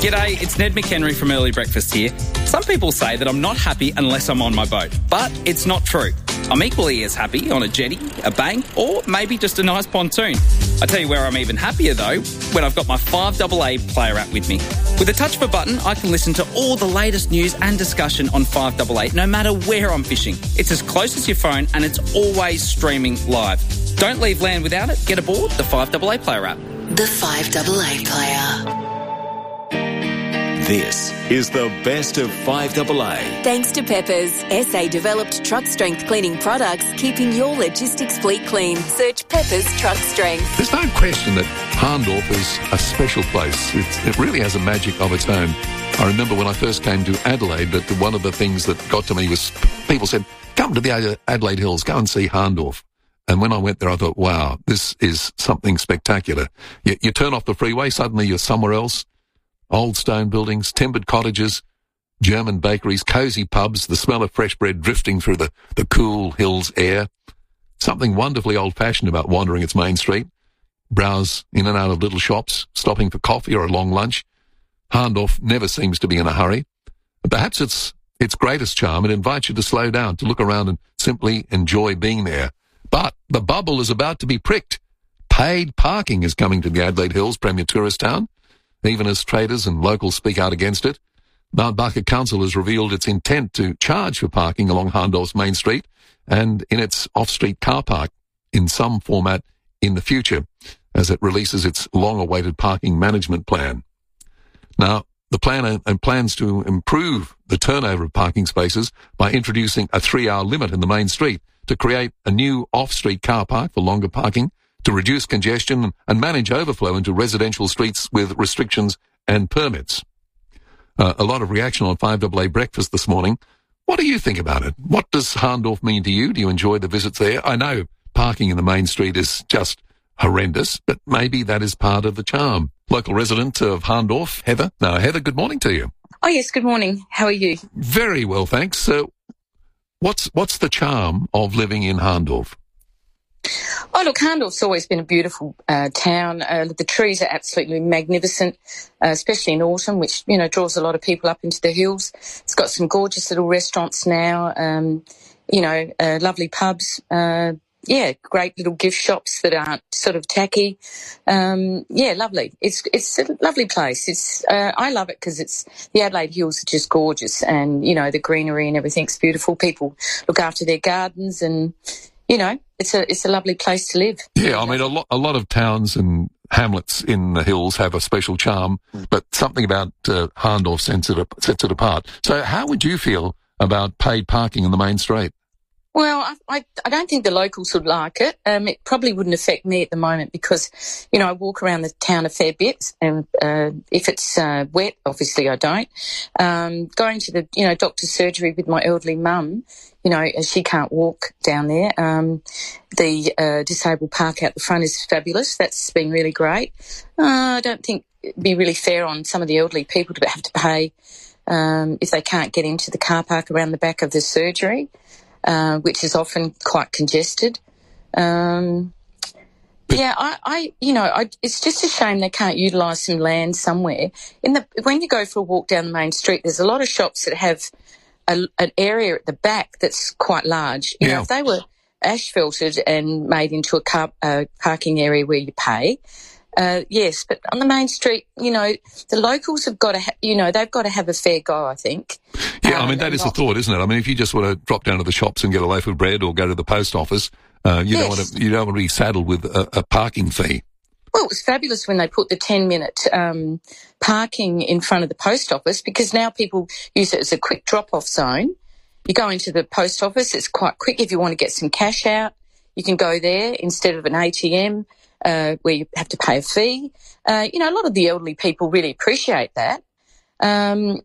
G'day, it's Ned McHenry from Early Breakfast here. Some people say that I'm not happy unless I'm on my boat, but it's not true. I'm equally as happy on a jetty, a bank, or maybe just a nice pontoon. I tell you where I'm even happier though, when I've got my 5AA player app with me. With a touch of a button, I can listen to all the latest news and discussion on 5AA, no matter where I'm fishing. It's as close as your phone and it's always streaming live. Don't leave land without it. Get aboard the 5AA player app. The 5AA player. This is the best of 5AA. Thanks to Peppers, SA-developed truck strength cleaning products, keeping your logistics fleet clean. Search Peppers Truck Strength. There's no question that Harndorf is a special place. It really has a magic of its own. I remember when I first came to Adelaide that one of the things that got to me was people said, come to the Adelaide Hills, go and see Harndorf. And when I went there, I thought, wow, this is something spectacular. You turn off the freeway, suddenly you're somewhere else. Old stone buildings, timbered cottages, German bakeries, cosy pubs, the smell of fresh bread drifting through the cool hills air. Something wonderfully old-fashioned about wandering its main street. Browse in and out of little shops, stopping for coffee or a long lunch. Harndorf never seems to be in a hurry. Perhaps its greatest charm, it invites you to slow down, to look around and simply enjoy being there. But the bubble is about to be pricked. Paid parking is coming to the Adelaide Hills, premier tourist town. Even as traders and locals speak out against it, Mount Barker Council has revealed its intent to charge for parking along Harndorf's main street and in its off-street car park in some format in the future as it releases its long-awaited parking management plan. Now, the plan plans to improve the turnover of parking spaces by introducing a 3-hour limit in the main street to create a new off-street car park for longer parking, to reduce congestion and manage overflow into residential streets with restrictions and permits. A lot of reaction on 5AA Breakfast this morning. What do you think about it? What does Harndorf mean to you? Do you enjoy the visits there? I know parking in the main street is just horrendous, but maybe that is part of the charm. Local resident of Harndorf, Heather. Now, Heather, good morning to you. Oh, yes, good morning. How are you? Very well, thanks. So, what's the charm of living in Harndorf? Oh, look, Harndorf's always been a beautiful town. The trees are absolutely magnificent, especially in autumn, which, draws a lot of people up into the hills. It's got some gorgeous little restaurants now, lovely pubs, great little gift shops that aren't sort of tacky. Lovely. It's a lovely place. I love it because the Adelaide Hills are just gorgeous and, the greenery and everything's beautiful. People look after their gardens and, it's a lovely place to live. Yeah, I mean, a lot of towns and hamlets in the hills have a special charm, but something about Harndorf sets it apart. So how would you feel about paid parking in the main street? Well, I don't think the locals would like it. It probably wouldn't affect me at the moment because, I walk around the town a fair bit and if it's wet, obviously I don't. Going to the, doctor's surgery with my elderly mum, as she can't walk down there, the disabled park out the front is fabulous. That's been really great. I don't think it'd be really fair on some of the elderly people to have to pay if they can't get into the car park around the back of the surgery. Which is often quite congested. It's just a shame they can't utilise some land somewhere. When you go for a walk down the main street, there's a lot of shops that have an area at the back that's quite large. If they were asphalted and made into a parking area where you pay, yes, but on the main street, the locals have got to, they've got to have a fair go, I think. Yeah, I mean, that is the thought, isn't it? I mean, if you just want to drop down to the shops and get a loaf of bread or go to the post office, you don't want to be saddled with a parking fee. Well, it was fabulous when they put the 10-minute parking in front of the post office because now people use it as a quick drop-off zone. You go into the post office, it's quite quick. If you want to get some cash out, you can go there instead of an ATM. Where you have to pay a fee. A lot of the elderly people really appreciate that. I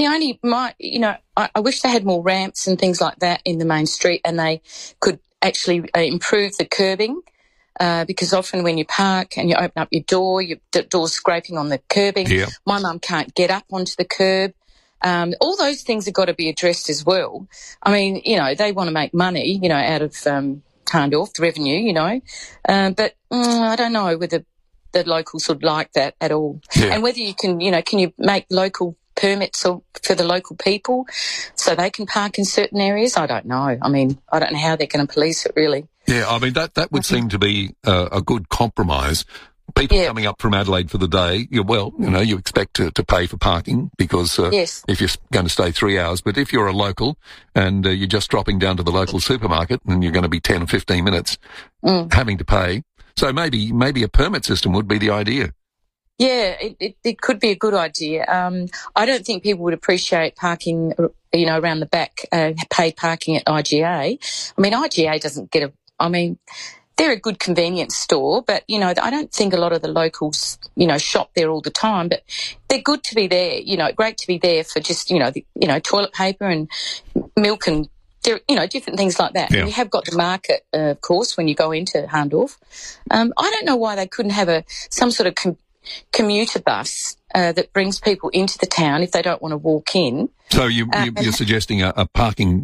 wish they had more ramps and things like that in the main street and they could actually improve the curbing because often when you park and you open up your door, your door's scraping on the curbing. Yeah. My mum can't get up onto the curb. All those things have got to be addressed as well. I mean, they want to make money, out of Harndorf, the revenue, but I don't know whether the locals would like that at all. Yeah. And whether you can, can you make local permits for the local people so they can park in certain areas? I don't know. I mean, I don't know how they're going to police it, really. Yeah, I mean, that would seem to be a good compromise. People coming up from Adelaide for the day, you expect to pay for parking because if you're going to stay 3 hours, but if you're a local and you're just dropping down to the local supermarket and you're going to be 10 or 15 minutes having to pay, so maybe a permit system would be the idea. Yeah, it could be a good idea. I don't think people would appreciate parking, around the back, paid parking at IGA. I mean, IGA doesn't get they're a good convenience store, but, I don't think a lot of the locals, shop there all the time, but they're good to be there, great to be there for just, toilet paper and milk and, different things like that. Yeah. And you have got the market, of course, when you go into Hahndorf. I don't know why they couldn't have some sort of commuter bus that brings people into the town if they don't want to walk in. So you're suggesting a parking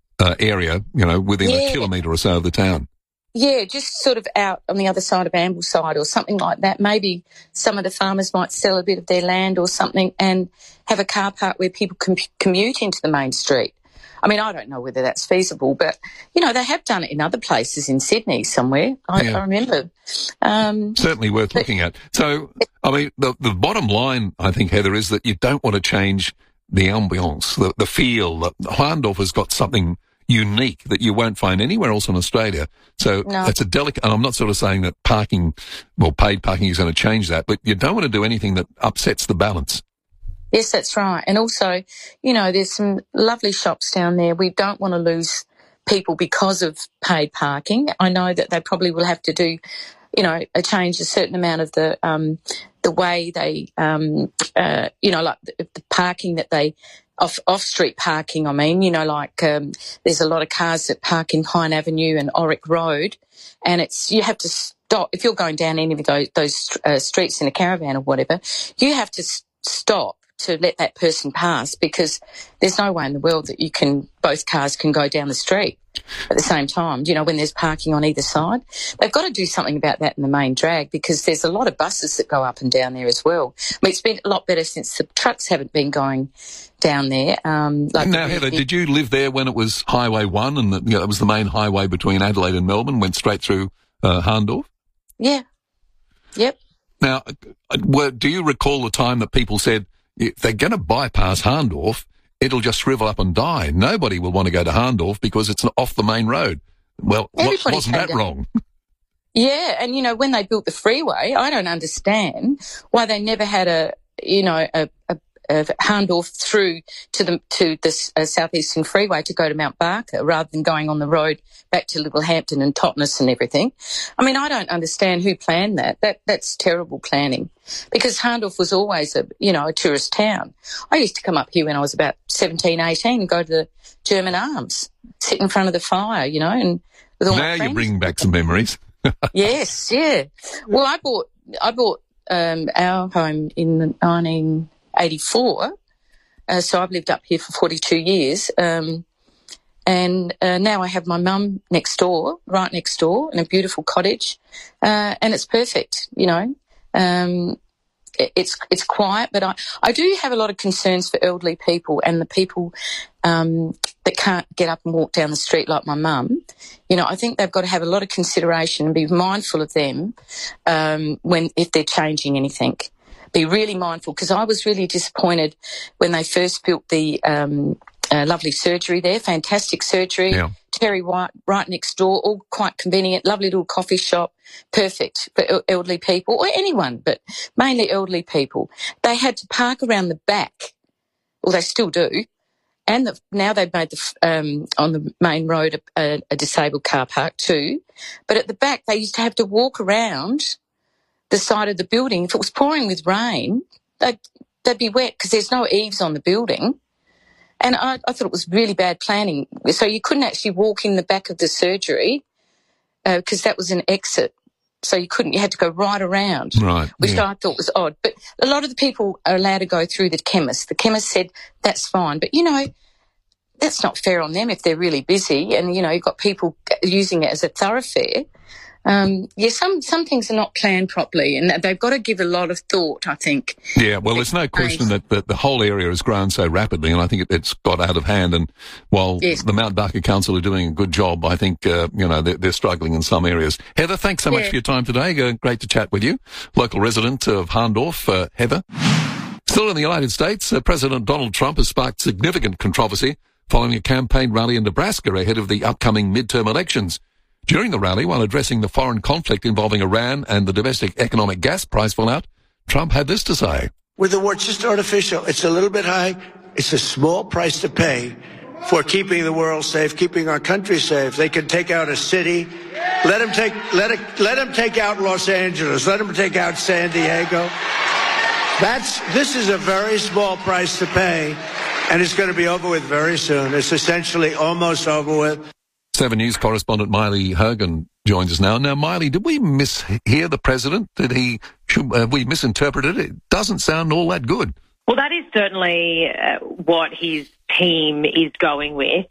area, within a kilometre or so of the town? Yeah, just sort of out on the other side of Ambleside or something like that. Maybe some of the farmers might sell a bit of their land or something and have a car park where people can commute into the main street. I mean, I don't know whether that's feasible, but, they have done it in other places in Sydney somewhere. I remember. Certainly worth looking at. So, I mean, the bottom line, I think, Heather, is that you don't want to change the ambience, the feel. Hahndorf has got something unique that you won't find anywhere else in Australia. So it's a delicate, and I'm not sort of saying that paid parking is going to change that, but you don't want to do anything that upsets the balance. Yes, that's right. And also, there's some lovely shops down there. We don't want to lose people because of paid parking. I know that they probably will have to do, change a certain amount of the way they, like the parking that they, off-street parking, there's a lot of cars that park in Pine Avenue and Oric Road, and you have to stop. If you're going down any of those streets in a caravan or whatever, you have to stop to let that person pass because there's no way in the world that both cars can go down the street at the same time, when there's parking on either side. They've got to do something about that in the main drag because there's a lot of buses that go up and down there as well. I mean, it's been a lot better since the trucks haven't been going down there. Now, Heather, did you live there when it was Highway 1 and it was the main highway between Adelaide and Melbourne, went straight through Hahndorf? Yeah. Yep. Now, do you recall the time that people said, if they're going to bypass Hahndorf, it'll just shrivel up and die. Nobody will want to go to Hahndorf because it's off the main road. Well, wasn't that wrong? Yeah, and when they built the freeway, I don't understand why they never had a Hahndorf through to the southeastern freeway to go to Mount Barker rather than going on the road back to Littlehampton and Totnes and everything. I mean, I don't understand who planned that. That's terrible planning because Hahndorf was always a tourist town. I used to come up here when I was about 17, 18 and go to the German Arms, sit in front of the fire, and with all my friends. Now you're bringing back some memories. Yes, yeah. Well, I bought our home in 1984, so I've lived up here for 42 years, and now I have my mum right next door, in a beautiful cottage, and it's perfect, It's quiet, but I do have a lot of concerns for elderly people and the people that can't get up and walk down the street like my mum. I think they've got to have a lot of consideration and be mindful of them if they're changing anything. Be really mindful because I was really disappointed when they first built the lovely surgery there, fantastic surgery. Yeah. Terry White right next door, all quite convenient, lovely little coffee shop, perfect for elderly people or anyone, but mainly elderly people. They had to park around the back, well, they still do, and now they've made on the main road a disabled car park too, but at the back they used to have to walk around the side of the building. If it was pouring with rain, they'd be wet because there's no eaves on the building. And I thought it was really bad planning. So you couldn't actually walk in the back of the surgery because that was an exit. So you had to go right around, which I thought was odd. But a lot of the people are allowed to go through the chemist. The chemist said that's fine. But, that's not fair on them if they're really busy and, you've got people using it as a thoroughfare. some things are not planned properly, and they've got to give a lot of thought, I think. Yeah, well, there's no question that the whole area has grown so rapidly, and I think it's got out of hand. And while the Mount Barker Council are doing a good job, I think, they're struggling in some areas. Heather, thanks so much for your time today. Great to chat with you. Local resident of Hahndorf, Heather. Still in the United States, President Donald Trump has sparked significant controversy following a campaign rally in Nebraska ahead of the upcoming midterm elections. During the rally, while addressing the foreign conflict involving Iran and the domestic economic gas price fallout, Trump had this to say. With the war, it's just artificial. It's a little bit high. It's a small price to pay for keeping the world safe, keeping our country safe. They can take out a city. Let them take out Los Angeles. Let them take out San Diego. This is a very small price to pay, and it's going to be over with very soon. It's essentially almost over with. 7 News correspondent Miley Hogan joins us now. Now, Miley, did we mishear the president? Have we misinterpreted it? It doesn't sound all that good. Well, that is certainly what his team is going with.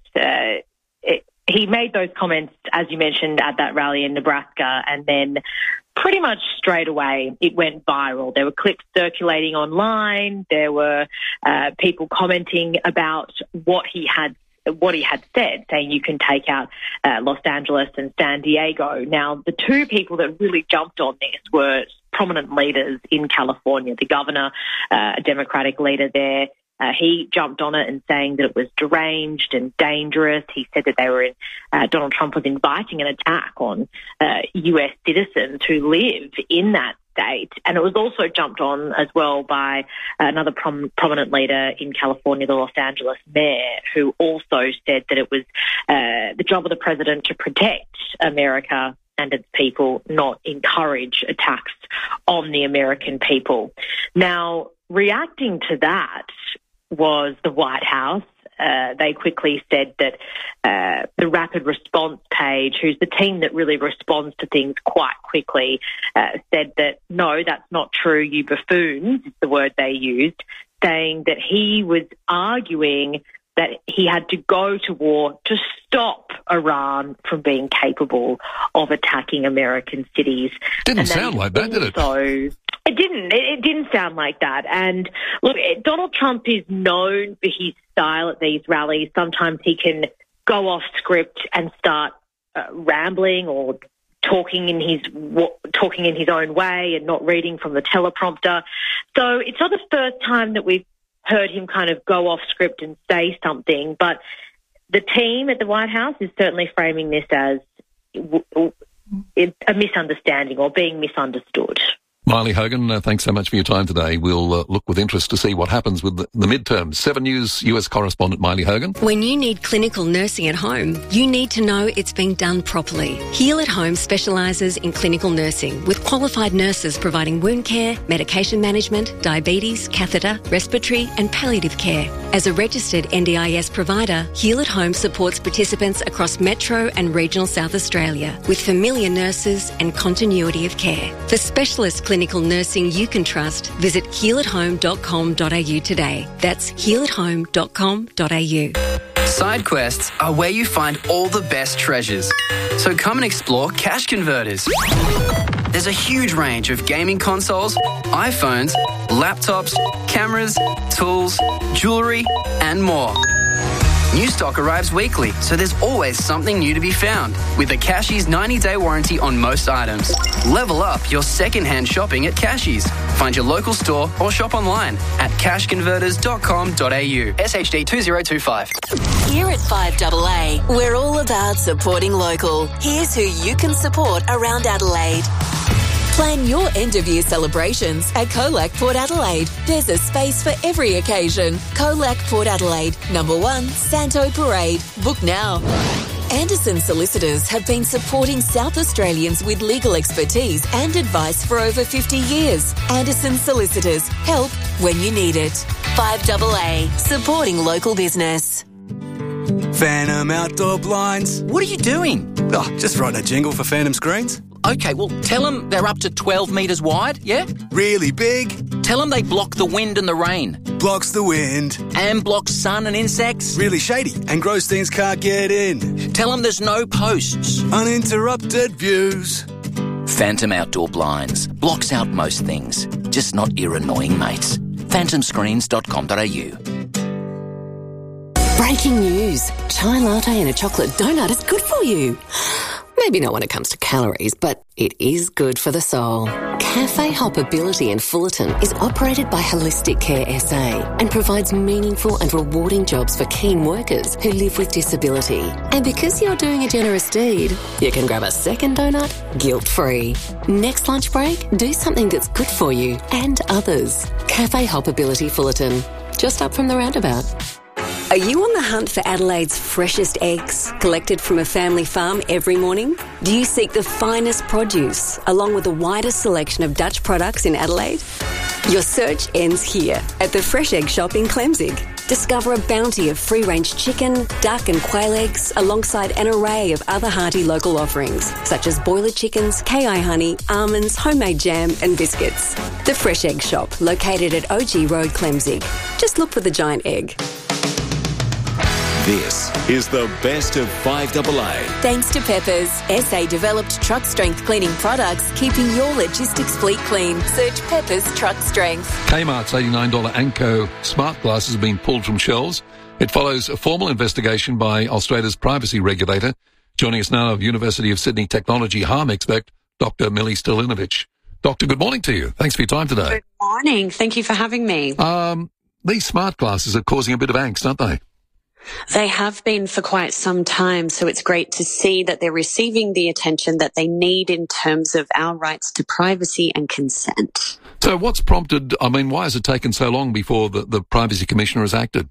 He made those comments, as you mentioned, at that rally in Nebraska, and then pretty much straight away it went viral. There were clips circulating online. There were people commenting about what he had said, saying you can take out Los Angeles and San Diego. Now, the two people that really jumped on this were prominent leaders in California. The governor, a Democratic leader there, he jumped on it and saying that it was deranged and dangerous. He said that Donald Trump was inviting an attack on U.S. citizens who live in that state. And it was also jumped on as well by another prominent leader in California, the Los Angeles mayor, who also said that it was the job of the president to protect America and its people, not encourage attacks on the American people. Now, reacting to that was the White House. They quickly said that the Rapid Response page, who's the team that really responds to things quite quickly, said that, no, that's not true, you buffoons, is the word they used, saying that he was arguing that he had to go to war to stop Iran from being capable of attacking American cities. Didn't sound like that, did it? It didn't. It didn't sound like that. And look, Donald Trump is known for his style at these rallies. Sometimes he can go off script and start rambling or talking in his own way and not reading from the teleprompter. So it's not the first time that we've heard him kind of go off script and say something. But the team at the White House is certainly framing this as a misunderstanding or being misunderstood. Miley Hogan, thanks so much for your time today. We'll look with interest to see what happens with the midterms. 7 News US correspondent Miley Hogan. When you need clinical nursing at home, you need to know it's being done properly. Heal at Home specialises in clinical nursing with qualified nurses providing wound care, medication management, diabetes, catheter, respiratory and palliative care. As a registered NDIS provider, Heal at Home supports participants across Metro and regional South Australia with familiar nurses and continuity of care. For specialist clinical nursing you can trust, visit healathome.com.au today. That's healathome.com.au. Side quests are where you find all the best treasures. So come and explore Cash Converters. There's a huge range of gaming consoles, iPhones, laptops, cameras, tools, jewellery, and more. New stock arrives weekly, so there's always something new to be found. With a Cashies 90-day warranty on most items. Level up your second-hand shopping at Cashies. Find your local store or shop online at cashconverters.com.au. SHD 2025. Here at 5AA, we're all about supporting local. Here's who you can support around Adelaide. Plan your end-of-year celebrations at Colac Port Adelaide. There's a space for every occasion. Colac Port Adelaide, number 1, Santo Parade. Book now. Anderson Solicitors have been supporting South Australians with legal expertise and advice for over 50 years. Anderson Solicitors, help when you need it. 5AA, supporting local business. Phantom Outdoor Blinds. What are you doing? Oh, just writing a jingle for Phantom Screens. Okay, well, tell them they're up to 12 metres wide, yeah? Really big? Tell them they block the wind and the rain. Blocks the wind. And blocks sun and insects. Really shady, and gross things can't get in. Tell them there's no posts. Uninterrupted views. Phantom Outdoor Blinds. Blocks out most things, just not your annoying mates. phantomscreens.com.au. Breaking news. Chai latte and a chocolate donut is good for you. Maybe not when it comes to calories, but it is good for the soul. Cafe Hoppability in Fullerton is operated by Holistic Care SA and provides meaningful and rewarding jobs for keen workers who live with disability. And because you're doing a generous deed, you can grab a second donut guilt-free. Next lunch break, do something that's good for you and others. Cafe Hoppability Fullerton, just up from the roundabout. Are you on the hunt for Adelaide's freshest eggs, collected from a family farm every morning? Do you seek the finest produce, along with the widest selection of Dutch products in Adelaide? Your search ends here, at the Fresh Egg Shop in Clemzig. Discover a bounty of free-range chicken, duck and quail eggs, alongside an array of other hearty local offerings, such as boiler chickens, KI honey, almonds, homemade jam and biscuits. The Fresh Egg Shop, located at OG Road, Clemzig. Just look for the giant egg. This is the best of 5AA. Thanks to Peppers, SA-developed truck strength cleaning products, keeping your logistics fleet clean. Search Peppers Truck Strength. Kmart's $89 Anko smart glasses have been pulled from shelves. It follows a formal investigation by Australia's privacy regulator. Joining us now, University of Sydney technology harm expert, Dr. Millie Stilinovic. Doctor, good morning to you. Thanks for your time today. Good morning. Thank you for having me. These smart glasses are causing a bit of angst, aren't they? They have been for quite some time, so it's great to see that they're receiving the attention that they need in terms of our rights to privacy and consent. So what's prompted, why has it taken so long before the Privacy Commissioner has acted?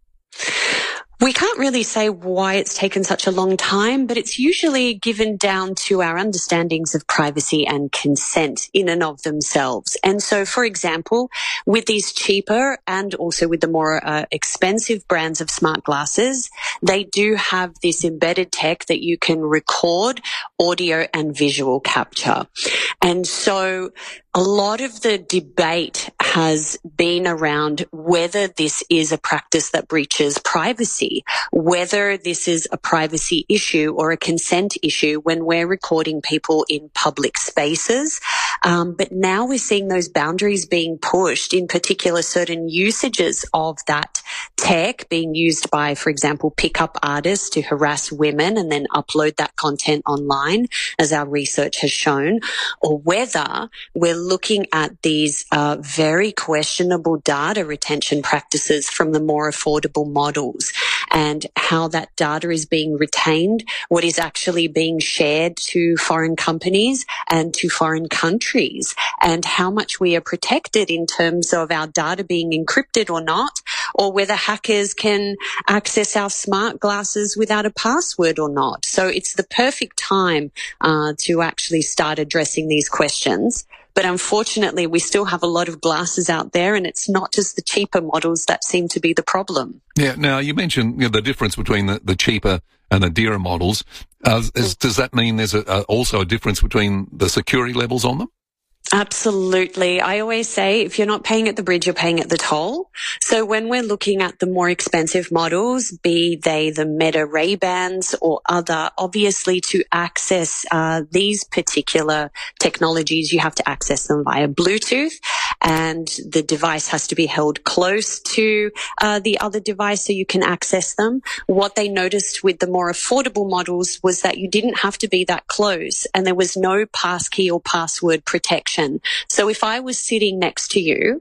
We can't really say why it's taken such a long time, but it's usually given down to our understandings of privacy and consent in and of themselves. And so, for example, with these cheaper and also with the more expensive brands of smart glasses, they do have this embedded tech that you can record audio and visual capture. And so a lot of the debate has been around whether this is a practice that breaches privacy, whether this is a privacy issue or a consent issue when we're recording people in public spaces. But now we're seeing those boundaries being pushed, in particular certain usages of that tech being used by, for example, pickup artists to harass women and then upload that content online, as our research has shown, or whether we're looking at these very questionable data retention practices from the more affordable models and how that data is being retained, what is actually being shared to foreign companies and to foreign countries, and how much we are protected in terms of our data being encrypted or not, or whether hackers can access our smart glasses without a password or not. So it's the perfect time to actually start addressing these questions. But unfortunately, we still have a lot of glasses out there, and it's not just the cheaper models that seem to be the problem. Yeah. Now, you mentioned the difference between the cheaper and the dearer models. Does that mean there's also a difference between the security levels on them? Absolutely. I always say if you're not paying at the bridge, you're paying at the toll. So when we're looking at the more expensive models, be they the Meta Ray-Bans or other, obviously to access these particular technologies, you have to access them via Bluetooth, and the device has to be held close to the other device so you can access them. What they noticed with the more affordable models was that you didn't have to be that close, and there was no passkey or password protection. So if I was sitting next to you,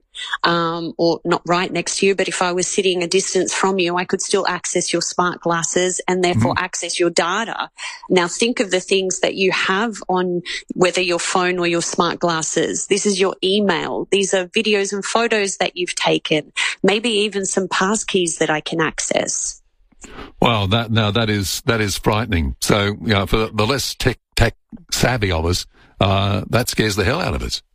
or not right next to you, but if I was sitting a distance from you, I could still access your smart glasses and therefore access your data. Now think of the things that you have on whether your phone or your smart glasses. This is your email. These are videos and photos that you've taken, maybe even some passkeys that I can access. Wow, that is frightening. So, for the less tech savvy of us, that scares the hell out of us.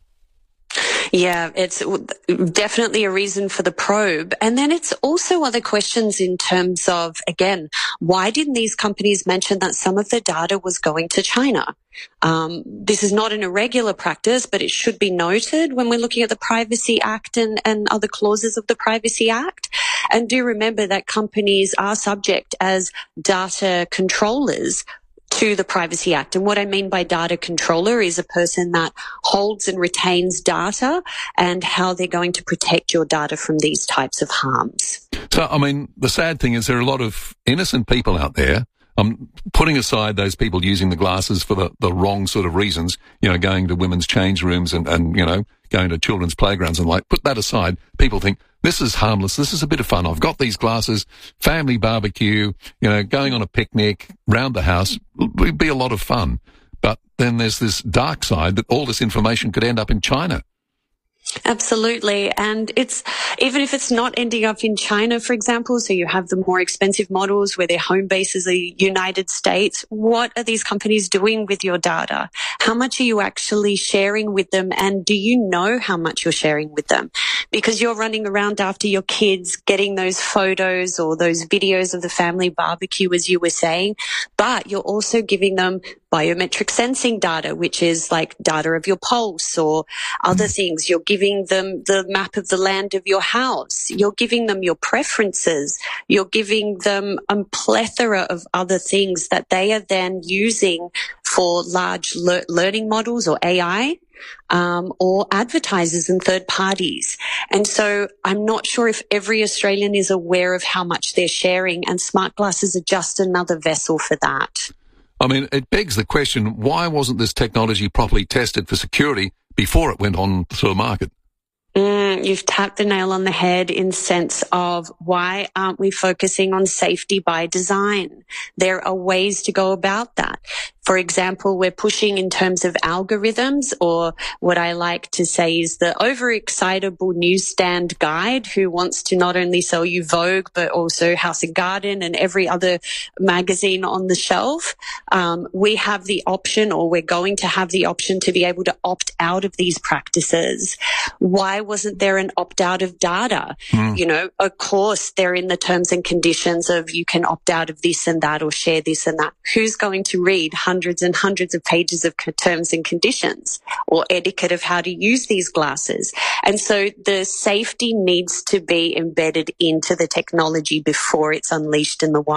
Yeah, it's definitely a reason for the probe. And then it's also other questions in terms of, again, why didn't these companies mention that some of the data was going to China? This is not an irregular practice, but it should be noted when we're looking at the Privacy Act and other clauses of the Privacy Act. And do remember that companies are subject as data controllers to the Privacy Act. And what I mean by data controller is a person that holds and retains data and how they're going to protect your data from these types of harms. So, I mean, the sad thing is there are a lot of innocent people out there. I'm putting aside those people using the glasses for the wrong sort of reasons, going to women's change rooms and going to children's playgrounds and put that aside. People think this is harmless. This is a bit of fun. I've got these glasses, family barbecue, going on a picnic round the house would be a lot of fun. But then there's this dark side that all this information could end up in China. Absolutely. And even if it's not ending up in China, for example, so you have the more expensive models where their home base is the United States, what are these companies doing with your data? How much are you actually sharing with them? And do you know how much you're sharing with them? Because you're running around after your kids, getting those photos or those videos of the family barbecue, as you were saying, but you're also giving them biometric sensing data, which is like data of your pulse or other things. You're giving them the map of the land of your house. You're giving them your preferences. You're giving them a plethora of other things that they are then using for large learning models or AI. Or advertisers and third parties. And so I'm not sure if every Australian is aware of how much they're sharing, and smart glasses are just another vessel for that. I mean, it begs the question, why wasn't this technology properly tested for security before it went on to the market? You've tapped the nail on the head in sense of why aren't we focusing on safety by design? There are ways to go about that. For example, we're pushing in terms of algorithms, or what I like to say is the overexcitable newsstand guide who wants to not only sell you Vogue, but also House and Garden and every other magazine on the shelf. We have the option, or we're going to have the option, to be able to opt out of these practices. Why wasn't there an opt out of data? Of course, they're in the terms and conditions of you can opt out of this and that or share this and that. Who's going to read hundreds and hundreds of pages of terms and conditions or etiquette of how to use these glasses? And so the safety needs to be embedded into the technology before it's unleashed in the wild.